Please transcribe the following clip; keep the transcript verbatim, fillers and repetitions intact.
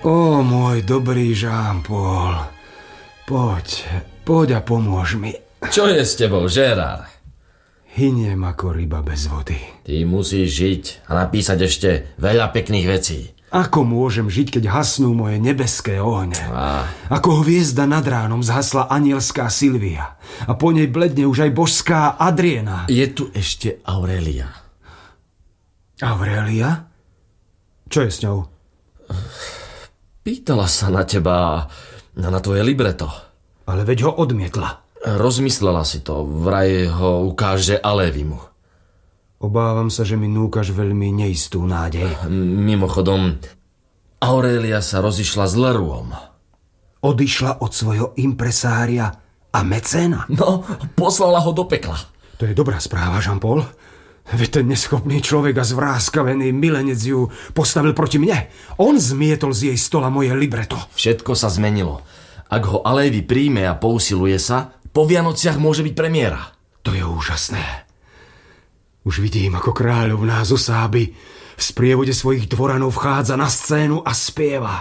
Ó, môj dobrý Jean-Paul, poď, poď a pomôž mi. Čo je s tebou, Gérard? Hyniem ako ryba bez vody. Ty musíš žiť a napísať ešte veľa pekných vecí. Ako môžem žiť, keď hasnú moje nebeské ohne? Á. Ako hviezda nad ránom zhasla anielská Silvia a po nej bledne už aj božská Adriena. Je tu ešte Aurélia. Aurélia? Čo je s ňou? Pýtala sa na teba, na tvoje libreto. Ale veď ho odmietla. Rozmyslela si to, vraj ho ukáže Alévimu. Obávam sa, že mi núkaš veľmi neistú nádej. Mimochodom, Aurélia sa rozišla s Lerouxom. Odišla od svojho impresária a mecéna? No, poslala ho do pekla. To je dobrá správa, Jean-Paul. Veď ten neschopný človek a zvráskavený milenec ju postavil proti mne. On zmietol z jej stola moje libreto. Všetko sa zmenilo. Ak ho Alévi príjme a pousiluje sa, po Vianociach môže byť premiéra. To je úžasné. Už vidím, ako kráľovná zo Sáby v sprievode svojich dvoranov vchádza na scénu a spieva.